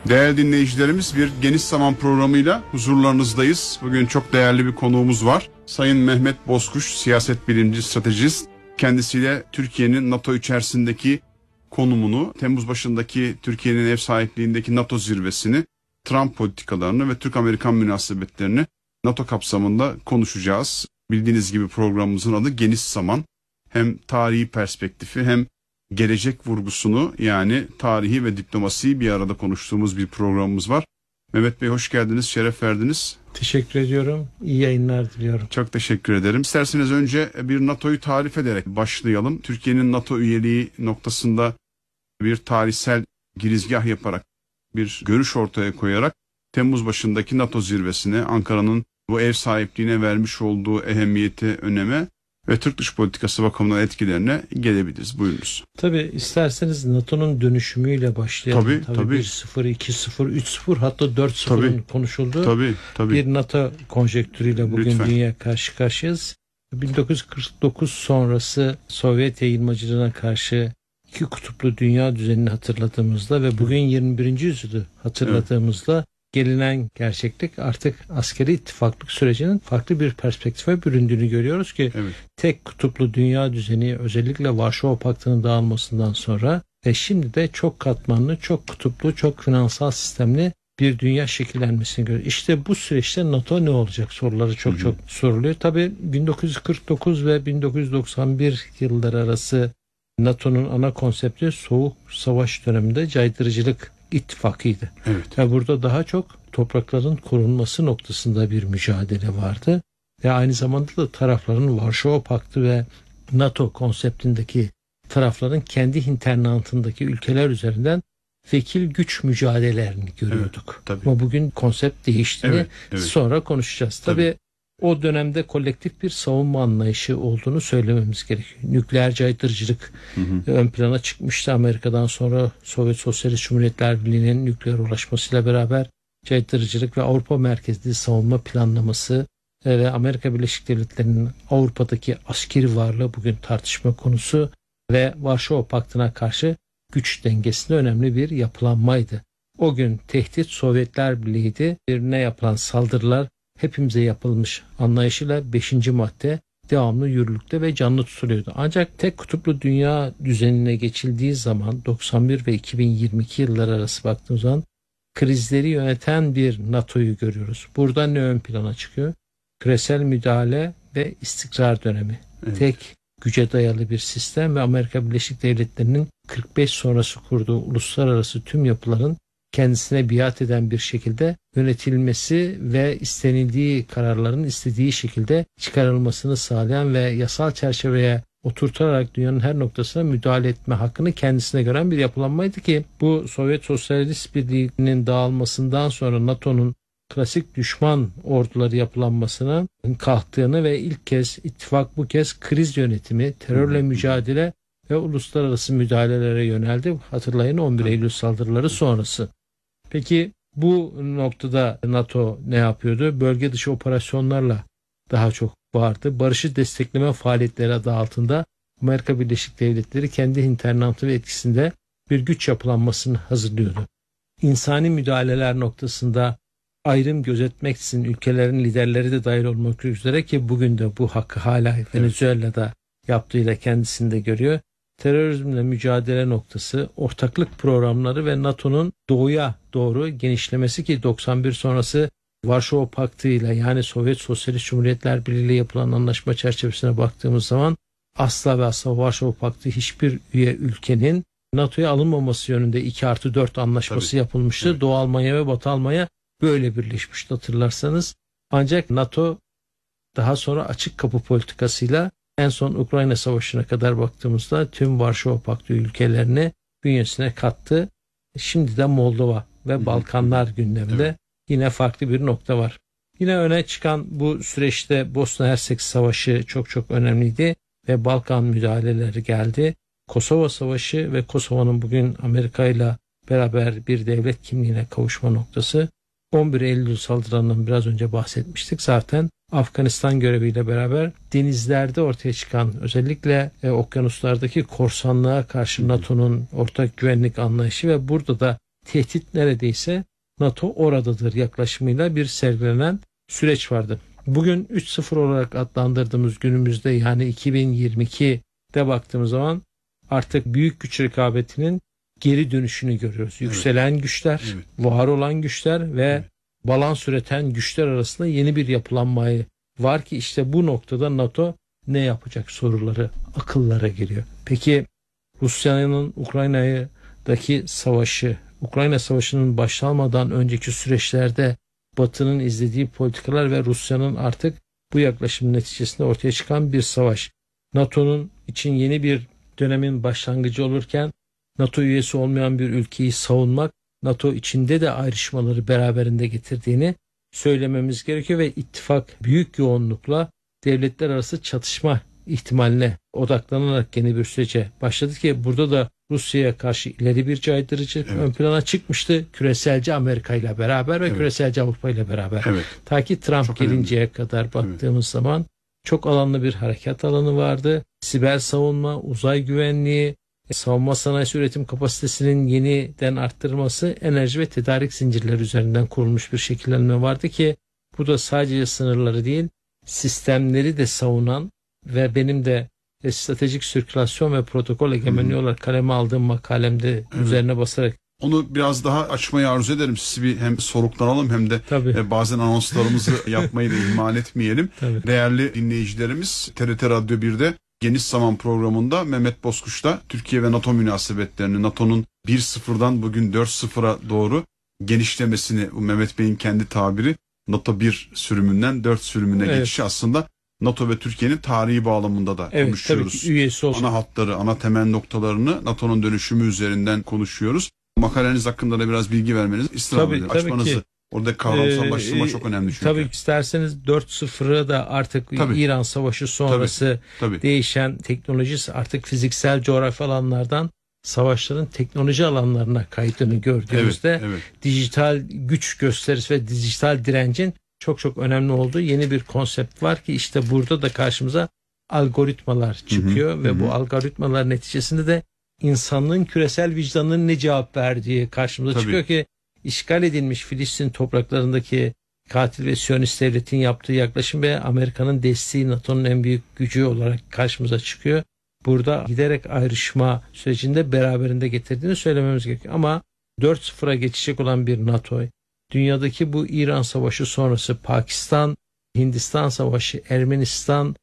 Değerli dinleyicilerimiz, bir Geniş Zaman programıyla huzurlarınızdayız. Bugün çok değerli bir konuğumuz var. Sayın Mehmet Bozkuş, siyaset bilimci, stratejist. Kendisiyle Türkiye'nin NATO içerisindeki konumunu, Temmuz başındaki Türkiye'nin ev sahipliğindeki NATO zirvesini, Trump politikalarını ve Türk-Amerikan münasebetlerini NATO kapsamında konuşacağız. Bildiğiniz gibi programımızın adı Geniş Zaman. Hem tarihi perspektifi hem gelecek vurgusunu, yani tarihi ve diplomasiyi bir arada konuştuğumuz bir programımız var. Mehmet Bey, hoş geldiniz, şeref verdiniz. Teşekkür ediyorum. İyi yayınlar diliyorum. Çok teşekkür ederim. İsterseniz önce bir NATO'yu tarif ederek başlayalım. Türkiye'nin NATO üyeliği noktasında bir tarihsel girizgah yaparak, bir görüş ortaya koyarak Temmuz başındaki NATO zirvesine, Ankara'nın bu ev sahipliğine vermiş olduğu ehemmiyete, öneme ve Türk dış politikası bakımından etkilerine gelebiliriz. Buyurunuz. Tabii isterseniz NATO'nun dönüşümüyle başlayalım. Tabii. 1-0, 2-0, 3-0 hatta 4-0'ın konuşulduğu bir NATO konjektürüyle bugün dünya karşı karşıyayız. 1949 sonrası Sovyet yayılmacılığına karşı iki kutuplu dünya düzenini hatırladığımızda ve bugün 21. yüzyılı hatırladığımızda gelinen gerçeklik artık askeri ittifaklık sürecinin farklı bir perspektife büründüğünü görüyoruz ki tek kutuplu dünya düzeni, özellikle Varşova Paktı'nın dağılmasından sonra ve şimdi de çok katmanlı, çok kutuplu, çok finansal sistemli bir dünya şekillenmesini görüyoruz. İşte bu süreçte NATO ne olacak soruları çok soruluyor. Tabii 1949 ve 1991 yılları arası NATO'nun ana konsepti Soğuk Savaş döneminde caydırıcılık ittifakıydı. Ve burada daha çok toprakların korunması noktasında bir mücadele vardı. Ve aynı zamanda da tarafların Varşova Paktı ve NATO konseptindeki tarafların kendi internantındaki ülkeler üzerinden vekil güç mücadelelerini görüyorduk. Ama bugün konsept değiştiğini sonra konuşacağız. Tabii o dönemde kolektif bir savunma anlayışı olduğunu söylememiz gerekiyor. Nükleer caydırıcılık ön plana çıkmıştı. Amerika'dan sonra Sovyet Sosyalist Cumhuriyetler Birliği'nin nükleer ulaşmasıyla beraber caydırıcılık ve Avrupa merkezli savunma planlaması ve Amerika Birleşik Devletleri'nin Avrupa'daki askeri varlığı bugün tartışma konusu ve Varşova Paktı'na karşı güç dengesinde önemli bir yapılanmaydı. O gün tehdit Sovyetler Birliği'ydi. Birine yapılan saldırılar hepimize yapılmış anlayışıyla 5. madde devamlı yürürlükte ve canlı tutuluyordu. Ancak tek kutuplu dünya düzenine geçildiği zaman 91 ve 2022 yılları arası baktığımız zaman krizleri yöneten bir NATO'yu görüyoruz. Burada ne ön plana çıkıyor? Küresel müdahale ve istikrar dönemi. Tek güce dayalı bir sistem ve Amerika Birleşik Devletleri'nin 45 sonrası kurduğu uluslararası tüm yapıların kendisine biat eden bir şekilde yönetilmesi ve istenildiği kararların istediği şekilde çıkarılmasını sağlayan ve yasal çerçeveye oturtarak dünyanın her noktasına müdahale etme hakkını kendisine gören bir yapılanmaydı ki bu Sovyet Sosyalist Birliği'nin dağılmasından sonra NATO'nun klasik düşman orduları yapılanmasına kalktığını ve ilk kez ittifak bu kez kriz yönetimi, terörle mücadele ve uluslararası müdahalelere yöneldi. Hatırlayın 11 Eylül saldırıları sonrası. Peki bu noktada NATO ne yapıyordu? Bölge dışı operasyonlarla daha çok vardı. Barışı destekleme faaliyetleri adı altında Amerika Birleşik Devletleri kendi internantı ve etkisinde bir güç yapılanmasını hazırlıyordu. İnsani müdahaleler noktasında ayrım gözetmeksizin ülkelerin liderleri de dahil olmak üzere ki bugün de bu hakkı hala Venezuela'da yaptığıyla kendisinde görüyor. Terörizmle mücadele noktası, ortaklık programları ve NATO'nun doğuya doğru genişlemesi ki 91 sonrası Varşova Paktı ile yani Sovyet Sosyalist Cumhuriyetler Birliği ile yapılan anlaşma çerçevesine baktığımız zaman asla ve asla Varşova Paktı hiçbir üye ülkenin NATO'ya alınmaması yönünde 2+4 anlaşması yapılmıştı. Doğu Almanya ve Batı Almanya böyle birleşmişti hatırlarsanız. Ancak NATO daha sonra açık kapı politikasıyla en son Ukrayna Savaşı'na kadar baktığımızda tüm Varşova Paktı ülkelerini bünyesine kattı. Şimdi de Moldova ve Balkanlar gündeminde yine farklı bir nokta var. Yine öne çıkan bu süreçte Bosna Hersek Savaşı çok önemliydi ve Balkan müdahaleleri geldi. Kosova Savaşı ve Kosova'nın bugün Amerika ile beraber bir devlet kimliğine kavuşma noktası. 11 Eylül saldırılarından biraz önce bahsetmiştik. Zaten Afganistan göreviyle beraber denizlerde ortaya çıkan özellikle okyanuslardaki korsanlığa karşı NATO'nun ortak güvenlik anlayışı ve burada da tehdit neredeyse NATO oradadır yaklaşımıyla bir sergilenen süreç vardı. Bugün 3.0 olarak adlandırdığımız günümüzde, yani 2022'de baktığımız zaman artık büyük güç rekabetinin geri dönüşünü görüyoruz. Yükselen güçler, var olan güçler ve balans üreten güçler arasında yeni bir yapılanmayı var ki işte bu noktada NATO ne yapacak soruları akıllara geliyor. Peki Rusya'nın Ukrayna'daki savaşı, Ukrayna Savaşı'nın başlamadan önceki süreçlerde Batı'nın izlediği politikalar ve Rusya'nın artık bu yaklaşım neticesinde ortaya çıkan bir savaş. NATO'nun için yeni bir dönemin başlangıcı olurken NATO üyesi olmayan bir ülkeyi savunmak, NATO içinde de ayrışmaları beraberinde getirdiğini söylememiz gerekiyor ve ittifak büyük yoğunlukla devletler arası çatışma ihtimaline odaklanarak yeni bir sürece başladı ki burada da Rusya'ya karşı ileri bir caydırıcı ön plana çıkmıştı. Küreselci Amerika ile beraber ve küreselci Avrupa ile beraber. Ta ki Trump çok gelinceye önemli kadar baktığımız zaman çok alanlı bir harekat alanı vardı. Siber savunma, uzay güvenliği, savunma sanayisi üretim kapasitesinin yeniden arttırılması, enerji ve tedarik zincirleri üzerinden kurulmuş bir şekillenme vardı ki bu da sadece sınırları değil, sistemleri de savunan ve benim de stratejik sirkülasyon ve protokol egemenliği olarak kaleme aldığım makalemde üzerine basarak onu biraz daha açmayı arzu ederim. Sizi bir hem soluklanalım hem de bazen anonslarımızı yapmayı da ihmal etmeyelim. Değerli dinleyicilerimiz, TRT Radyo 1'de Geniş Zaman programında Mehmet Bozkuş'ta Türkiye ve NATO münasebetlerini, NATO'nun 1.0'dan bugün 4.0'a doğru genişlemesini, bu Mehmet Bey'in kendi tabiri, NATO 1 sürümünden 4 sürümüne geçişi aslında NATO ve Türkiye'nin tarihi bağlamında da konuşuyoruz. Üyesi olsun. Ana hatları, ana temel noktalarını NATO'nun dönüşümü üzerinden konuşuyoruz. Makaleniz hakkında da biraz bilgi vermeniz istirham ederim. Açmanızı. Orada kavramsallaştırma çok önemli çünkü. Tabii isterseniz 4.0'ı da artık İran Savaşı sonrası değişen teknolojisi artık fiziksel coğrafi alanlardan savaşların teknoloji alanlarına kaydığını gördüğümüzde dijital güç gösterisi ve dijital direncin çok önemli olduğu yeni bir konsept var ki işte burada da karşımıza algoritmalar çıkıyor ve bu algoritmalar neticesinde de insanlığın küresel vicdanının ne cevap verdiği karşımıza çıkıyor ki işgal edilmiş Filistin topraklarındaki katil ve Siyonist devletin yaptığı yaklaşım ve Amerika'nın desteği NATO'nun en büyük gücü olarak karşımıza çıkıyor. Burada giderek ayrışma sürecinde beraberinde getirdiğini söylememiz gerekiyor. Ama 4.0'a geçecek olan bir NATO, dünyadaki bu İran Savaşı sonrası Pakistan, Hindistan Savaşı, Ermenistan